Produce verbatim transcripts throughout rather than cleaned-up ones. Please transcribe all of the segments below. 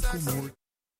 for more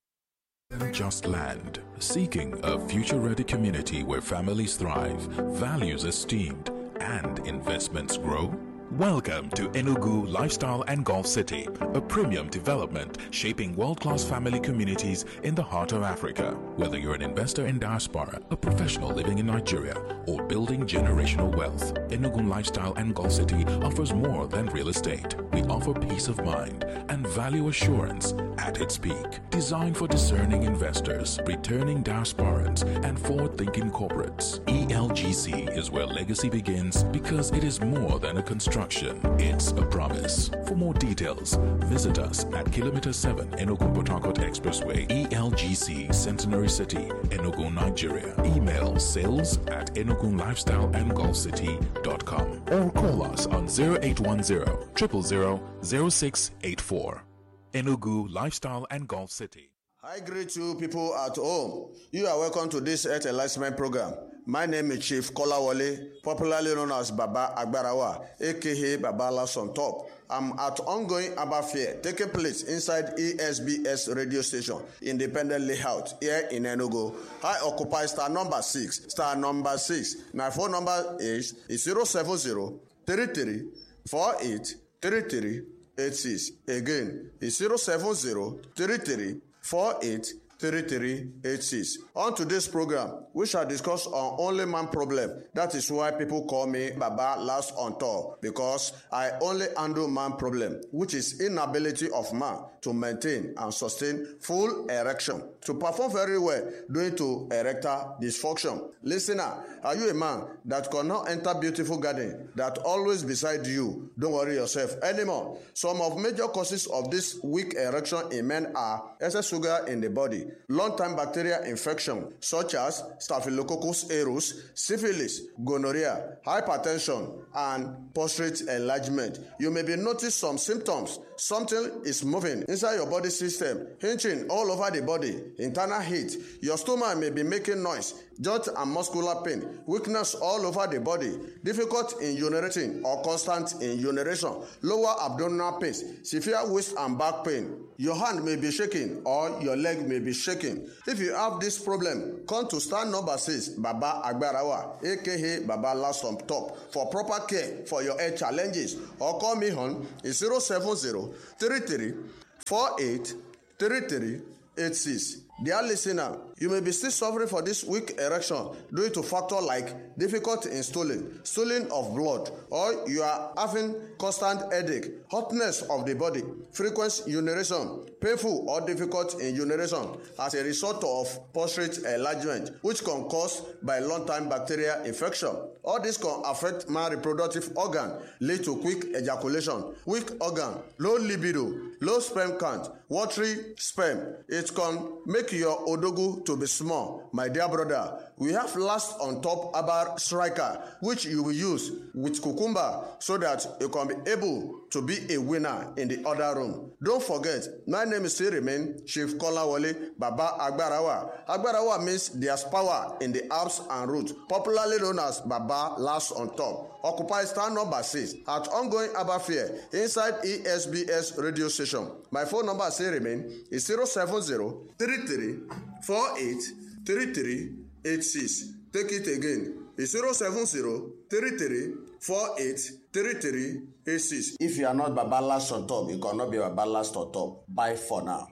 than just land, seeking a future-ready community where families thrive, values esteemed, and investments grow? Welcome to Enugu Lifestyle and Golf City, a premium development shaping world-class family communities in the heart of Africa. Whether you're an investor in diaspora, a professional living in Nigeria, or building generational wealth, Enugu Lifestyle and Golf City offers more than real estate. We offer peace of mind and value assurance at its peak. Designed for discerning investors, returning diasporans, and forward-thinking corporates, E L G C is where legacy begins because it is more than a construction. It's a promise. For more details, visit us at Kilometer seven Enugu-Port Harcourt Expressway, E L G C, Centenary City, Enugu, Nigeria. Email sales at enugu lifestyle and golf city dot com or call us on zero eight one zero, zero zero zero, zero six eight four. Enugu Lifestyle and Golf City. I greet you people at home. You are welcome to this Health Enlightenment program. My name is Chief Kolawole, popularly known as Baba Agbarawa, aka Baba Last on Top. I'm at ongoing Abba Fair taking place inside E S B S radio station, Independent Layout, here in Enugu. I occupy star number six. Star number six. My phone number is zero seven zero, three three, four eight, three three eight six. Again, it's zero seven zero, three three, four eight, three three eight six. On today's program, we shall discuss on only man problem. That is why people call me Baba Last on Top, because I only handle man problem, which is inability of man to maintain and sustain full erection, to perform very well due to erectile dysfunction. Listener, are you a man that cannot enter beautiful garden that always beside you? Don't worry yourself anymore. Some of major causes of this weak erection in men are excess sugar in the body, long-time bacterial infection such as Staphylococcus aureus, syphilis, gonorrhea, hypertension, and prostate enlargement. You may be noticing some symptoms. Something is moving inside your body system, hinging all over the body, internal heat. Your stomach may be making noise, joint and muscular pain, weakness all over the body, difficult in urinating or constant in urination, lower abdominal pains, severe waist and back pain. Your hand may be shaking or your leg may be shaking. If you have this problem, come to stand number six, Baba Agbarawa, aka Baba Last on Top, for proper care for your health challenges, or call me on zero seven zero, three three, four eight, three three eight six. Dear listener, you may be still suffering for this weak erection due to factors like difficulty in stooling, stooling of blood, or you are having constant headache, hotness of the body, frequent urination, painful or difficult in urination as a result of prostate enlargement, which can cause by long-time bacterial infection. All this can affect my reproductive organ, lead to quick ejaculation, weak organ, low libido, low sperm count, watery sperm. It can make your odogu to be small. My dear brother, we have Last on Top Abar Striker, which you will use with cucumber so that you can be able to be a winner in the other room. Don't forget, my name is still remain Chief Kolawole Baba Agbarawa. Agbarawa means there's power in the herbs and roots, popularly known as Baba Last on Top. Occupy stand number six at ongoing Abba Fair inside E S B S radio station. My phone number still remain is zero seven zero, three three, four eight, three three eight six. Take it again. It's zero seven zero, three three, four eight, three three eight six. If you are not Baba Last on Top, you cannot be Baba Last on Top. Bye for now.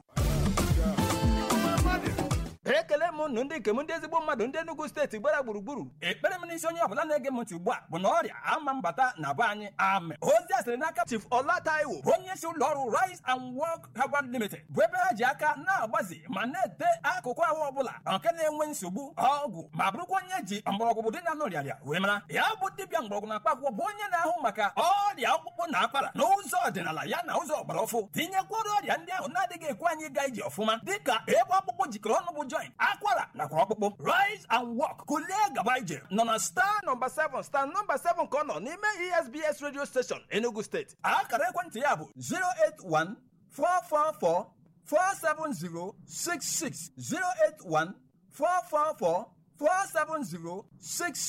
ekele m nụ ndị nke m ndị ezigbo mmadụ ndị Enugu steeti gbara gburugburu. Ekpere m n'isi onye ọbụla na-ege m ntị ugbu a bụ na ọrịa ama mbata na be anyị amen. Ozi a sịrị n'aka Chief Olataiwo, onye isi ụlọ ọrụ Rise and Work Herbal Limited, bụ ebe ha ji aka na-agbazi ma na-ete akụkụ ahụ ọbụla nke na-enwe nsogbu ọgwụ ma bụrụkwa onye ji mgbọrọgwụ dị na nọrịarịa wee mara. Ya bụ dibịa mgbọrọgwụ na mkpaakwụkwọ bụ onye na-ahụ maka ọrịa ọkpụkpụ na akwara n'ụzọ ọdịnala ya na ụzọ ọgbara ọfụ, tinyekwara ọrịa ndị ahụ na-adịghị ekwe anyị gaa ije ọfụma dịka ebe ọkpụkpụ jikọrọ ọnụ bụ joint, akwara nakwa ọkpụkpụ. Rise and Walk kulie gaba ije nọ na star number seven, star number seven ka ọ nọ n'ime E S B S radio station Enugu State. Akara ekwentị ya bụ zero eight one, four four four, four seven zero six six, zero eight one, four four four, four seven zero six six.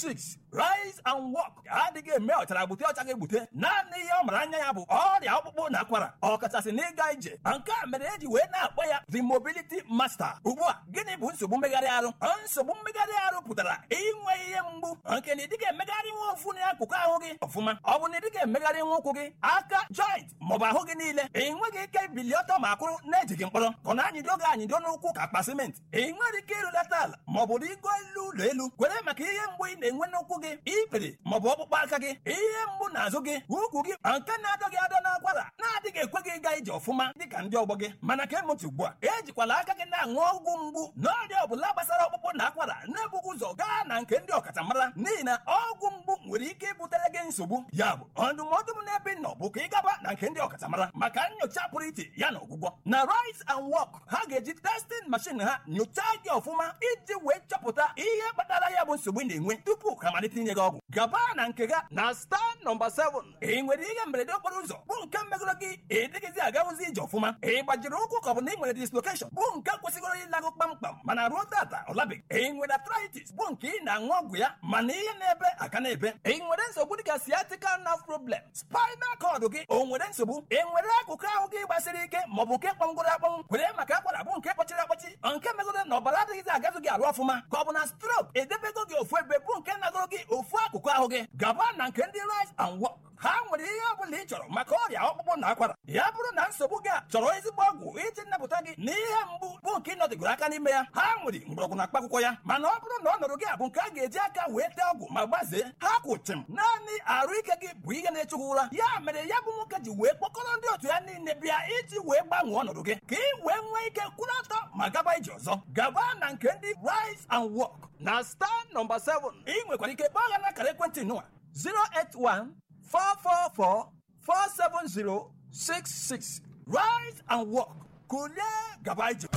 Rise and Walk adịghị eme ọchara gbute ọcha ga-egbute naanị ihe ọ mara anya ya bụ ọrịa ọkpụkpụ na akwara ọkachasị n'ịga ije nke a mere eji wee na-akpọ ya the Mobility Master. Ugbu a gịnị bụ nsogbu mmegharị arụ? Nsogbu mmegharị arụ pụtara inwe ihe mgbu nke na ịdịghị emegharị nwa ofu n'akụkụ ahụ gị ọfụma. Ọ bụ na ịdịghị emegharị nwa ụkwụ gị, aka, joint maọbụ ahụ gị niile, ị nweghị ike ibili ọtọ ma kwụrụ na-ejighị mkpọrọ ka ọ na-anyịdo gị anyịdo n'ụkwụ ka akpa simenti. Ị nwere ike ịrụlata ala maọbụ rigo elu ụlọ elu kwere maka ihe mgbu ị na-enwe n'ụkwụ gị, ikpere maọbụ ọkpụkpụ aka gị, ihe mgbu n'azụ gị, ukwu gị nke na-adọ gị adọ n'akwara na-adịghị ekwe gị ịga ije ọfụma dịka ndị ọgbọ gị. Mana ka emụtụ ugbu a ejikwala aka gị na-aṅụ ọgwụ mgbu n'ọrịa ọbụla gbasara ọkpụkpụ na akwara na-ebughị ụzọ gaa na nke ndị ọkachamara, n'ihi na ọgwụ mgbu nwere ike ibutere gị nsogbu. Ya bụ ndụmọdụ m n'ebe nọ bụ ka ị gaba na nke ndị ọkachamara maka nyocha pụrụ iche ya na ọgwụgwọ. Na Rise and Walk ha ga-eji testing machine ha nyochaa gị ọfụma iji wee chọpụta ihe kpatara ya bụ nsogbu ị na-enwe tupu ha malite inye gị ọgwụ. Gaba na nke ga na star nọmba seven. Ị nwere ihe mberede okporo ụzọ bụ nke megoro gị ịdịghịzi agawụzi ije ọfụma, ị gbajiri ụkwụ ka ọ bụ na ị nwere dislocation bụ nke kwesịgoro ịlagụ kpamkpam mana ruo tata ọ labeghị, ị nwere arthritis bụ nke ị na-aṅụ ọgwụ ya mana ihe na-ebe aka na-ebe, ị nwere nsogbu dịka sciatica nerve problem, spinal cord gị o nwere nsogbu, ị nwere akụkụ ahụ gị gbasiri ike maọbụ nke kpọngoro akpọnwụ kwere maka akwara bụ nke kpọchiri akpọchi nke megoro na ọbara adịghịzi agazụ gị arụ ọfụma ka ọ bụ na stroke edebego gị ofu ebe bụ nke nagoro gị ofu akụkụ ahụ gị. Gaba na nke ndị Rise and Walk ha nwere ihe ọ bụla ị chọrọ maka ọrịa ọkpụkpụ na akwara. Ya bụrụ na nsogbu gị a chọrọ ezigbo ọgwụ iji nnapụta gị na ihe mgbu bụ nke ịnọdịgoro aka n'ime ya, ha nwere mgbọrọgwụ na mkpaakwụkwọ ya. Mana ọ bụrụ na ọ nọrọ gị a bụ nke a ga-eji aka wee tee ọgwụ ma gbazee, ha kwụchim naanị arụ ike gị bụ ihe na-echukwu ụra. Ya mere ya bụ nwoke ji wee kpọkọrọ ndị otu ya niile bịa iji wee gbanwee ọnọdụ gị ka ị wee nwee ike kwụrụ ọtọ ma gaba ije ọzọ. Gaba na nke ndị Rise and Walk na star nọmba seven. Ị nwekwara ike kpọọ ha n'akara ekwentị nụwa zero eight one four four four four seven zero six six. Rise and Walk. Kulie gaba ije.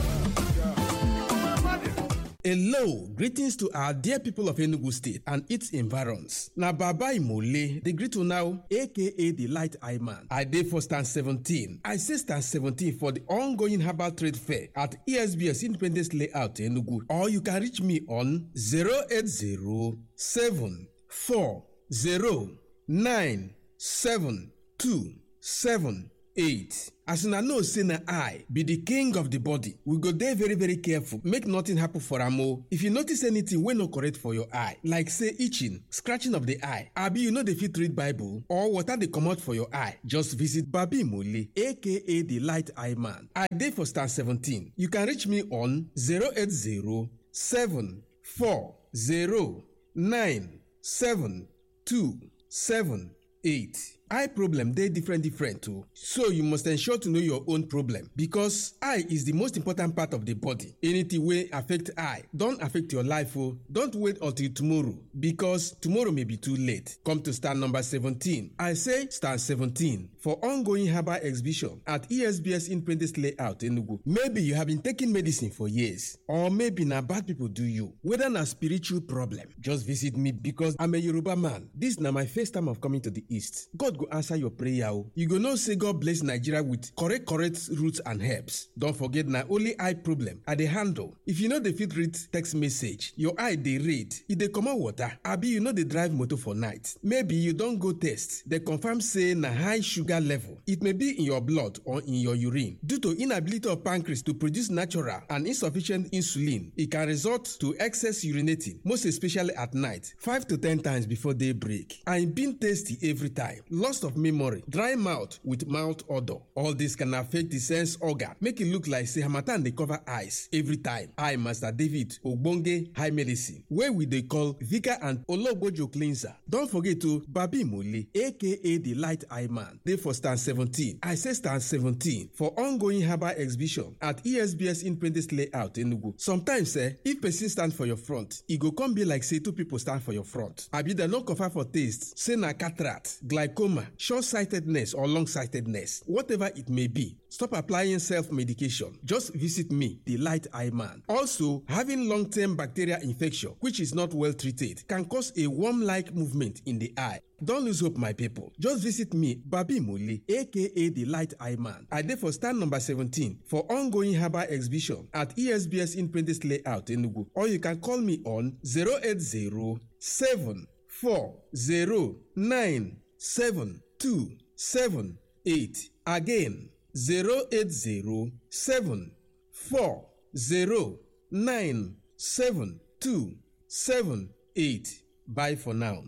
Hello, greetings to our dear people of Enugu State and its environs. Na Baba Imole, the greet you now, aka the Light Eye Man. I dey for stand seventeen. I say stand seventeen for the ongoing herbal trade fair at E S B S Independence Layout Enugu. Or you can reach me on zero eight zero seven four zero nine seven two seven eight. As una know say na I be the king of the body, we go dey very very careful make nothing happen for am o. If you notice anything wey no correct for your eye, like say itching, scratching of the eye, abi you no dey fit read Bible or water dey comot for your eye, just visit Babi Mole aka the Light Eye Man. I dey for stand seventeen. You can reach me on zero eight zero seven four zero nine seven two seven eight. Eye problem dey different different too, so you must ensure to know your own problem because eye is the most important part of the body. Anything wey affect eye don affect your life o. Don't wait until tomorrow because tomorrow may be too late. Come to stand number seventeen. I say stand seventeen for ongoing herbal exhibition at E S B S Independence Layout Enugu. Maybe you have been taking medicine for years, or maybe na bad people do you. Whether na spiritual problem, just visit me because I'm a Yoruba man. This na my first time of coming to the East. God go answer your prayer o. You go know say God bless Nigeria with correct correct roots and herbs. Don't forget na only eye problem I dey handle. If you no dey fit read text message, your eye dey red, e dey comot water, abi you no dey drive motor for night, maybe you don go test, dey confirm say na high sugar level. It may be in your blood or in your urine. Due to inability of pancreas to produce natural and insufficient insulin, it can result to excess urinating, most especially at night, five to ten times before daybreak, and e been tasty every time. Loss of memory, dry mouth with mouth odor. All this can affect the sense organ, make it look like say harmattan dey cover eyes every time. I, Master David Ogbonge High Medicine, where we dey call Vika and Ologbojo Cleanser. Don't forget to Babi Mole aka the Light Eye Man. Dey for stand seventeen. I say stand seventeen for ongoing herbal exhibition at E S B S Independence Layout Enugu. Sometimes eh, if person stand for your front, e go come be like say two people stand for your front. Abi dem no confirm for taste, say na cataract, glaucoma, short-sightedness or long-sightedness, whatever it may be. Stop applying self-medication. Just visit me, the Light Eye Man. Also, having long-term bacterial infection, which is not well treated, can cause a worm-like movement in the eye. Don't lose hope, my people. Just visit me, Babi Mole, aka the Light Eye Man. I dey for stand number seventeen for ongoing herbal exhibition at E S B S Independence Layout Enugu. Or you can call me on zero eight zero seven four zero nine seven two seven eight. Again, zero eight zero seven four zero nine seven two seven eight. Bye for now.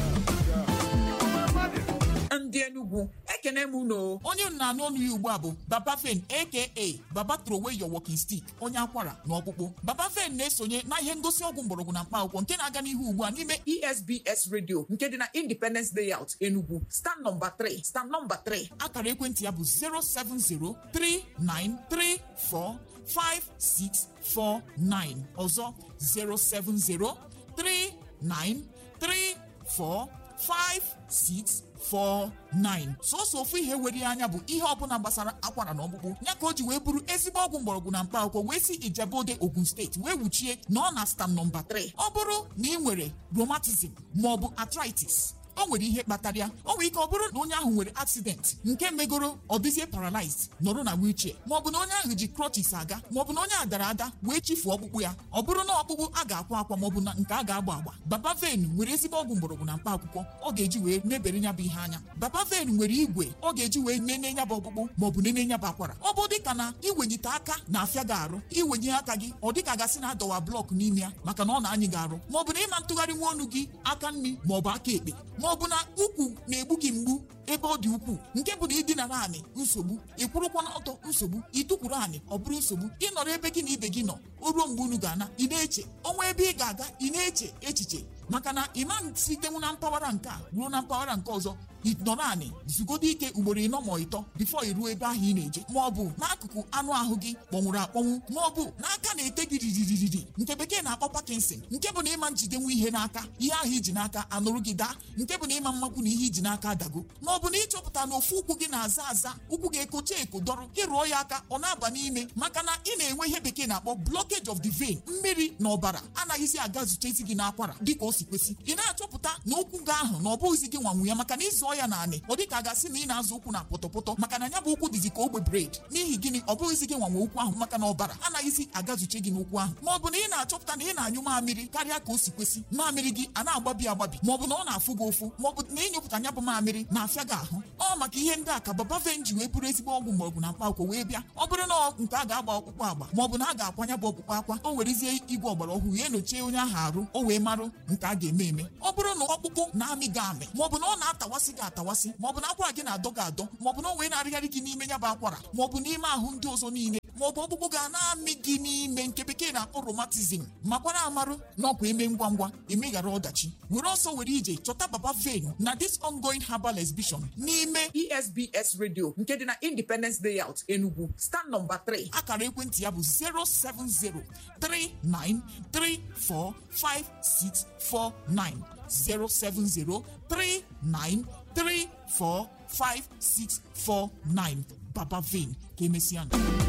Ndị Enugu ekene m unu onye na-anụ ọnụ ya ugbu a bụ Baba Fen aka Baba throw away your walking stick onye akwara na ọkpụkpụ. Baba Fen na-esonye na ihe ngosi ọgwụ mgbọrọgwụ na mkpa akwụkwọ nke na-aga n'ihu ugbu a n'ime E S B S Radio nke dị na Independence Layout Enugu stand number three stand number three. Akara ekwentị ya bụ zero seven zero three nine three four five six four nine ọzọ zero seven zero three nine three four five six four nine. Sọsọ ofu ihe were anya bụ ihe ọbụla gbasara akwara na ọkpụkpụ ya ka o ji wee bụrụ ezigbo ọgwụ mgbọrọgwụ na mkpa akwụkwọ wee si Ijebode Ogun steeti wee wuchie na ọ na stand nọmba three. Ọ bụrụ na ị nwere rheumatism maọbụ arthritis, o nwere ihe kpatara ya. O nwere ike ọ bụrụ na onye ahụ nwere accident nke megoro ọ dịzie paralyzed nọrọ na wheelchair, maọbụ na onye ahụ ji crutches aga, maọbụ na onye a dara ada wee chifuo ọkpụkpụ ya. Ọ bụrụ na ọkpụkpụ a ga-akwa akwa maọbụ na nke a ga-agba agba, Baba Fen nwere ezigbo ọgwụ mgbọrọgwụ na mkpa akwụkwọ ọ ga-eji wee mebere nya bụ ihe anya. Baba Fen nwere igwe ọ ga-eji wee nene nya bụ ọkpụkpụ maọbụ nene nya bụ akwara. Ọ bụ dịka na iwenyite aka na-afịa gị arụ, iwenye aka gị ọ dịka gasị na adọwa blọk n'ime ya maka na ọ na-anyị gị arụ, maọbụ na ịma ntụgharị nwa ọnụ gị aka nri maọbụ aka ekpe, maọbụ na ukwu na-egbu gị mgbu ebe ọ dị ukwuu nke bụ na ịdinara anị nsogbu, ịkwụrụkwa n'ọtọ nsogbu, ịtụkwuru anị ọ bụrụ nsogbu, ịnọrọ ebe gị na ibe gị nọ o ruo mgbe unu ga-ana ị na-eche ọnwa ebe ị ga-aga ị na-eche echiche maka na ịma sitenwu na mpaghara nke a ruo na mpaghara nke ọzọ ịnọrọ anị zugodo ike ugboro ịnọ ma ịtọ bifo iruo ebe ahụ ị na-eje, ma ọ bụ n'akụkụ anụ ahụ gị kpọnwụrụ akpọnwụ, ma ọ bụ n'aka na-ete gị riririri nke bekee na-akpọ Parkinson, nke bụ na ịma njidenwu ihe n'aka ihe ahụ iji n'aka anụrụ gị daa, nke bụ na ịma mmakwu na ihe iji n'aka adago, ma ọ bụ na ịchọpụta na ofu ụkwụ gị na-aza aza ụkwụ gị ekocha eko dọrọ ịrụọ ya aka ọ na-aba n'ime maka na ị na-enwe ihe bekee na-akpọ blockage of the vein, mmiri na ọbara anaghịzi aga zutezi gị n'akwara dịka o si kwesị. Ị na-achọpụta na ụkwụ gị ahụ na ọ bụghịzi gị nwanwu ya maka na ịzụọ ya naanị ọ dịka a gasị na ị na-azụ ụkwụ na pọtọpọtọ maka na ya bụ ụkwụ dịzi ka ogbe bred. N'ihi gịnị ọ bụghịzi gị nwanwe ụkwụ ahụ maka na ọbara anaghịzi agazuche gị n'ụkwụ ahụ, ma ọ bụ na ị na-achọpụta na ị na-anyụ mamịrị karịa ka o si kwesị, mamịrị gị a na-agbabi agbabi, ma ọ bụ na ọ na-afụ gị ụfụ, ma ọ bụ na ịnyụpụta nya bụ mamịrị na-afịa gị ahụ. Ọ maka ihe ndị a ka Baba Fen ji wee bụrụ ezigbo ọgwụ mgbọrọgwụ na mkpa akwụkwọ wee bịa. Ọ bụrụ na nke a ga-agba ọkpụkpụ agba ma ọ bụ na a ga-akwanya bụ ọkpụkpụ akwa, o werezie igwe ọgbara ọhụrụ ya enyochie onye ahụ arụ o wee marụ nke a ga-eme eme. Ọ bụrụ na ọkpụkpụ na-amị gị amị, ma ọ bụ na ọ na-atawasị gị atawasị, ma ọ bụ na akwara gị na-adọ gị adọ, ma ọ bụ na o wee na-arịgharị gị n'ime ya bụ akwara, ma ọ bụ n'ime ahụ ndị ọzọ niile, ma ọ bụ ọkpụkpụ ga na-amị gị n'ime nke bekee na-akpọ rheumatism, makwara amarụ na ọkwa eme ngwa ngwa emeghara ọdachi, were ọsọ were ije chọta Baba Fen na this ongoing herbal exhibition n'ime E S B S Radio nke dị na Independence Layout Enugu stand number three. Akara ekwentị ya bụ zero seven zero three nine three four five six four nine zero seven zero three nine three four five six four nine. Baba Fen ka emesịa.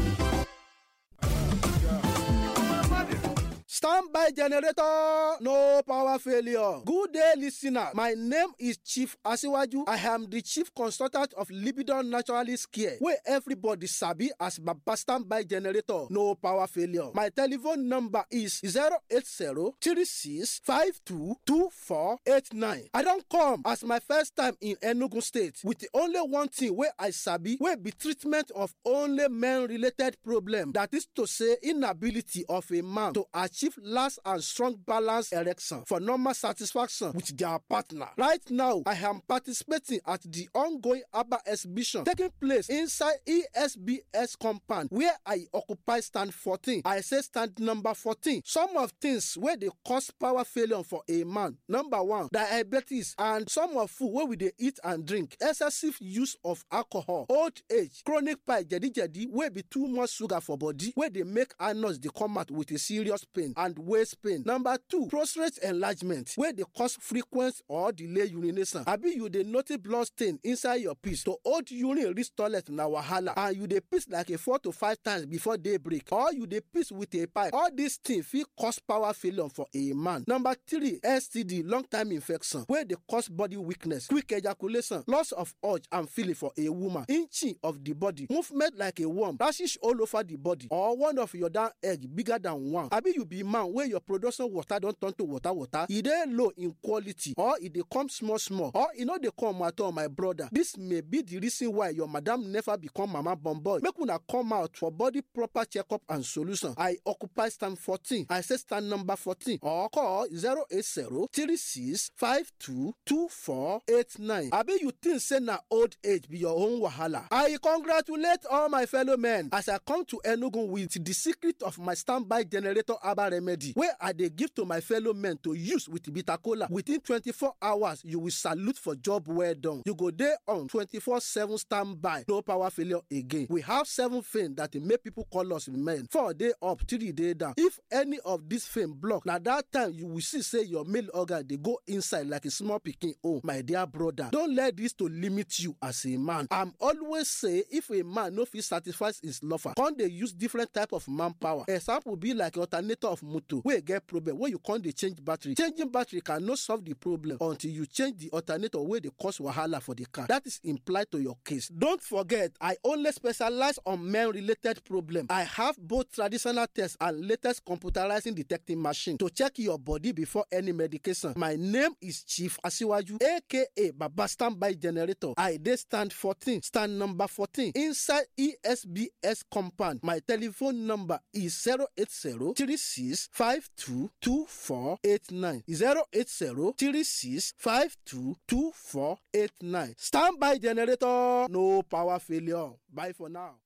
Standby generator, no power failure. Good day, listener. My name is Chief Asiwaju. I am the chief consultant of Libidon Naturalist Care, where everybody sabi as Baba Standby generator, no power failure. My telephone number is zero eight zero three six five two two four eight nine. I don't come as my first time in Enugu State with the only one thing where I sabi, where be treatment of only men-related problem. That is to say, inability of a man to achieve last and strong balance erection for normal satisfaction with their partner. Right now, I am participating at the ongoing herbal exhibition taking place inside E S B S compound where I occupy stand fourteen. I say stand number fourteen. Some of things where they cause power failure for a man. Number one, diabetes and some of food where we they eat and drink. Excessive use of alcohol, old age, chronic pie, jadi jadi, where be too much sugar for body, where they make anus they come out with a serious pain and waist pain. Number two, prostate enlargement, where they cause frequent or delay urination. Abi you dey notice blood stain inside your piss. To hold urine reach toilet na wahala, and you dey piss like a four to five times before daybreak, or you dey piss with a pipe. All these things fit cause power failure for a man. Number three, S T D, long time infection, where they cause body weakness, quick ejaculation, loss of urge and feeling for a woman, inching of the body, movement like a worm, rashes all over the body, or one of your down egg bigger than one. Abi you be man wey your production water don turn to water water, e dey low in quality or e dey come small small or e no dey come at all, my brother. This may be the reason why your madam never become mama born boy. Make una come out for body proper checkup and solution. I occupy stand fourteen. I say stand number fourteen or call zero eight zero three six five two two four eight nine. Abi you think say na old age be your own wahala? I congratulate all my fellow men as I come to Enugu with the secret of my standby generator herbal remedy wey I dey give to my fellow men to use with bitter kola. Within twenty-four hours, you will salute for job well done. You go dey on twenty-four seven standby, no power failure again. We have seven things that make people call us men. Four day up, three day down. If any of these things block, na that time you will see say your male organ dey go inside like a small pikin. Oh, my dear brother, don't let this to limit you as a man. I'm always say if a man no fit satisfy his lover, come dey use different type of manpower. Example be like alternator of motor wey get problem wey you come dey change battery. Changing battery cannot solve the problem until you change the alternator wey dey cause wahala for the car. That is implied to your case. Don't forget, I only specialize on men-related problem. I have both traditional tests and latest computerizing detecting machine to check your body before any medication. My name is Chief Asiwaju, aka Baba Standby Generator. I dey stand fourteen, stand number fourteen inside E S B S compound. My telephone number is zero eight zero three six five two two four eight nine. zero eight zero three six five two two four eight nine. Standby Generator, no power failure. Bye for now.